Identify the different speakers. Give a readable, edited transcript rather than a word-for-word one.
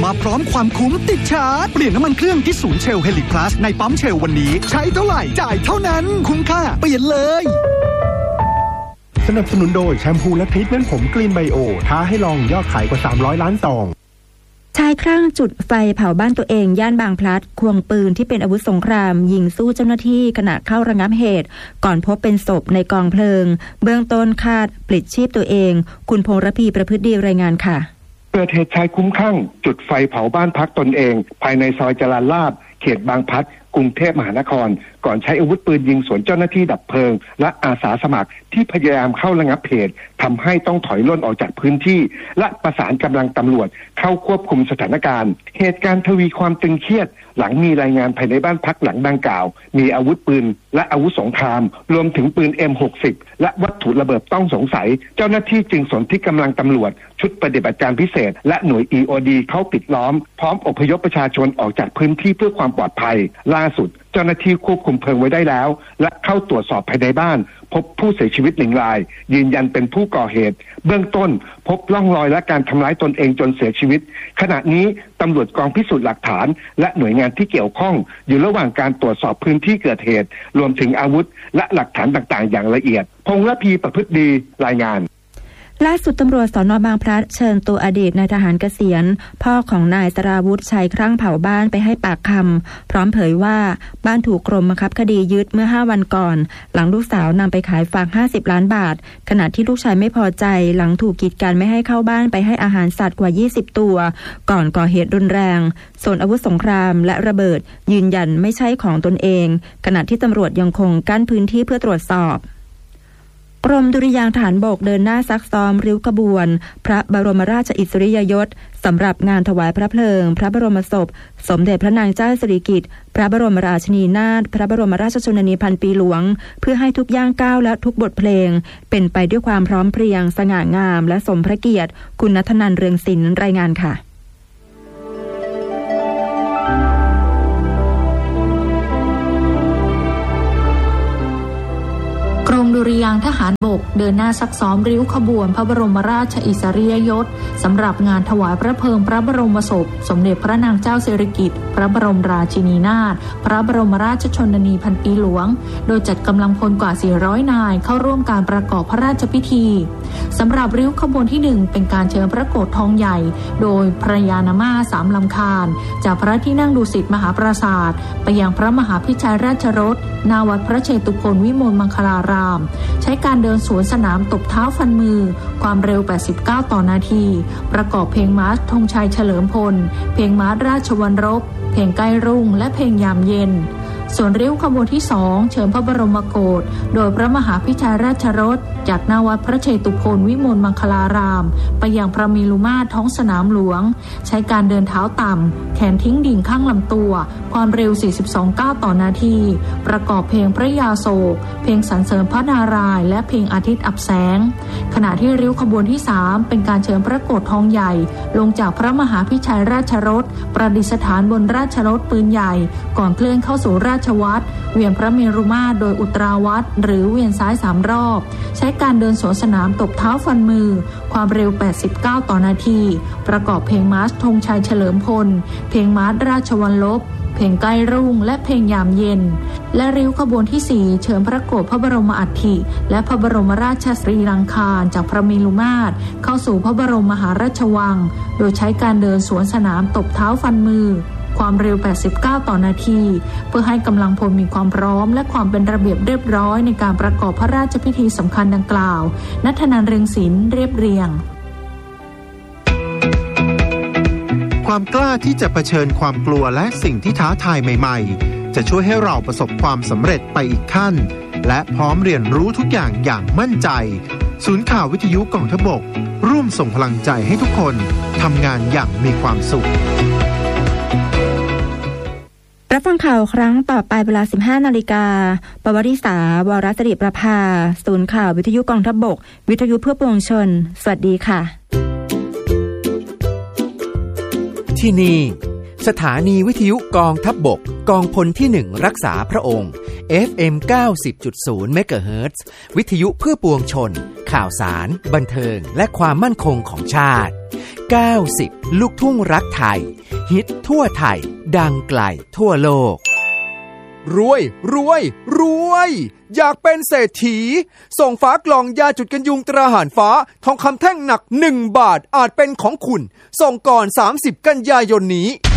Speaker 1: มาพร้อมความคุ้มติดชาร์จเปลี่ยนน้ำมันเครื่องที่ศูนย์เชล Helix Plus ในปั๊มเชลวันนี้ใช้เท่าไหร่จ่ายเท่านั้นคุ้มค่าเปลี่ยนเลย
Speaker 2: สนับสนุนโดยแชมพูและทรีทเมนต์ผมกรีนไบโอท้าให้ลองยอดขายกว่า300ล้านซอง
Speaker 3: ชายคลั่งจุดไฟเผาบ้านตัวเองย่านบางพลัดควงปืนที่เป็นอาวุธสงครามยิงสู้เจ้าหน้าที่ขณะเข้าระงับเหตุก่อนพบเป็นศพในกองเพลิงเบื้องต้นคาดปลิดชีพตัวเองคุณพงษ์ระพีประพฤติดีรายงานค่ะ
Speaker 4: เกิดเหตุชายคุ้มคลั่งจุดไฟเผาบ้านพักตนเองภายในซอยจรัญราษฎร์เขตบางพลัดกรุงเทพมหานครก่อนใช้อาวุธปืนยิงสวนเจ้าหน้าที่ดับเพลิงและอาสาสมัครที่พยายามเข้าระงับเหตุทำให้ต้องถอยร่นออกจากพื้นที่และประสานกำลังตำรวจเข้าควบคุมสถานการณ์เหตุการณ์ทวีความตึงเครียดหลังมีรายงานภายในบ้านพักหลังดังกล่าวมีอาวุธปืนและอาวุธสงครามรวมถึงปืน M60 และวัตถุระเบิดต้องสงสัยเจ้าหน้าที่จึงสนที่กำลังตำรวจชุดปฏิบัติการพิเศษและหน่วย EOD เข้าปิดล้อมพร้อมอพยพประชาชนออกจากพื้นที่เพื่อความปลอดภัยล่าสุดเจ้าหน้าที่ควบคุมเพลิงไว้ได้แล้วและเข้าตรวจสอบภายในบ้านพบผู้เสียชีวิต1 รายยืนยันเป็นผู้ก่อเหตุเบื้องต้นพบร่องรอยและการทำร้ายตนเองจนเสียชีวิตขณะนี้ตำรวจกองพิสูจน์หลักฐานและหน่วยงานที่เกี่ยวข้องอยู่ระหว่างการตรวจสอบพื้นที่เกิดเหตุรวมถึงอาวุธและหลักฐานต่างๆอย่างละเอียดพงษ์ระพีประพฤติดีรายงาน
Speaker 3: ล่าสุดตำรวจสน.บางพลัดเชิญตัวอดีตนายทหารเกษียณพ่อของนายสราวุธชายคลั่งเผาบ้านไปให้ปากคำพร้อมเผยว่าบ้านถูกกรมบังคับคดียึดเมื่อ5 วันก่อนหลังลูกสาวนำไปขายฝาก50 ล้านบาทขณะที่ลูกชายไม่พอใจหลังถูกกีดกันไม่ให้เข้าบ้านไปให้อาหารสัตว์กว่า20 ตัวก่อนก่อเหตุรุนแรงส่วนอาวุธสงครามและระเบิดยืนยันไม่ใช่ของตนเองขณะที่ตำรวจยังคงกั้นพื้นที่เพื่อตรวจสอบกรมดุริยางค์ทหารบกเดินหน้าซักซ้อมริ้วขบวนพระบรมราชอิสริยยศสำหรับงานถวายพระเพลิงพระบรมศพสมเด็จพระนางเจ้าสิริกิติ์พระบรมราชินีนาถพระบรมราชชนนีพันปีหลวงเพื่อให้ทุกย่างก้าวและทุกบทเพลงเป็นไปด้วยความพร้อมเพรียงสง่างามและสมพระเกียรติคุณณัฐนันท์เรืองศิลป์รายงานค่ะ
Speaker 5: กรมดุริยางค์ทหารบกเดินหน้าซักซ้อมริ้วขบวนพระบรมราชอิสริยยศสำหรับงานถวายพระเพลิงพระบรมศพสมเด็จพระนางเจ้าสิริกิติ์พระบรมราชินีนาถพระบรมราชชนนีพันปีหลวงโดยจัดกำลังพลกว่า400 นายเข้าร่วมการประกอบพระราชพิธีสำหรับริ้วขบวนที่1เป็นการเชิญพระโกฐทองใหญ่โดยพระยานาม่า3 ลำคาญจากพระที่นั่งดุสิตมหาปราสาทไปยังพระมหาพิชัยราชรสณวัดพระเชตุพนวิมลมังคลารามใช้การเดินสวนสนามตบเท้าฟันมือความเร็ว89 ต่อนาทีประกอบเพลงมาร์ชธงชัยเฉลิมพลเพลงมาร์ชราชวรรบเพลงใกล้รุ่งและเพลงยามเย็นส่วนริ้วขบวนที่2เชิญพระบรมโกศโดยพระมหาพิชัยราชรสจากณวัดพระเชตุพนวิมลมังคลารามไปยังพระเมรุมาตรท้องสนามหลวงใช้การเดินเท้าต่ำแขนทิ้งดิ่งข้างลำตัวความเร็ว42 ก้าวต่อนาทีประกอบเพลงพระยาโศกเพลงสรรเสริญพระนารายณ์และเพลงอาทิตย์อับแสงขณะที่ริ้วขบวนที่3เป็นการเชิญพระโกฐทองใหญ่ลงจากพระมหาพิชัยราชรสประดิษฐานบนราชรถปืนใหญ่ก่อนเคลื่อนเข้าสู่ราชวัตรเวียนพระเมรุมาตรโดยอุตราวัตรหรือเวียนซ้าย3 รอบใช้การเดินสวนสนามตบเท้าฟันมือความเร็ว89 ต่อนาทีประกอบเพลงมาร์ชธงชัยเฉลิมพลเพลงมาร์ชราชวรรบเพลงใกล้รุ่งและเพลงยามเย็นและริ้วขบวนที่4เชิญพระโกฐพระบรมอัฐิและพระบรมราชสรีรังคารจากพระเมรุมาตรเข้าสู่พระบรมมหาราชวังโดยใช้การเดินสวนสนามตบเท้าฟันมือความเร็ว89 ต่อนาทีเพื่อให้กำลังพลมีความพร้อมและความเป็นระเบียบเรียบร้อยในการประกอบพระราชพิธีสำคัญดังกล่าวณัฐนันท์เรืองศิลป์เรียบเรียง
Speaker 6: ความกล้าที่จะเผชิญความกลัวและสิ่งที่ท้าทายใหม่ๆจะช่วยให้เราประสบความสำเร็จไปอีกขั้นและพร้อมเรียนรู้ทุกอย่างอย่างมั่นใจศูนย์ข่าววิทยุกองทัพบกร่วมส่งพลังใจให้ทุกคนทำงานอย่างมีความสุข
Speaker 3: รับฟังข่าวครั้งต่อไปเวลา 15 นาฬิกาปวริษาวรสิริประภาศูนย์ข่าววิทยุกองทัพบกวิทยุเพื่อปวงชนสวัสดีค่ะ
Speaker 7: ที่นี่สถานีวิทยุกองทัพบกกองพลที่1รักษาพระองค์ FM 90.0 เมกะเฮิรตซ์วิทยุเพื่อปวงชนข่าวสารบันเทิงและความมั่นคงของชาติ 90 ลูกทุ่งรักไทยฮิตทั่วไทยดังไกลทั่วโลกรวยรวยรวยอยากเป็นเศรษฐีส่งฝากล่องยาจุดกันยุงตราหารฟ้าทองคำแท่งหนัก1 บาทอาจเป็นของคุณส่งก่อน30 กันยายนนี้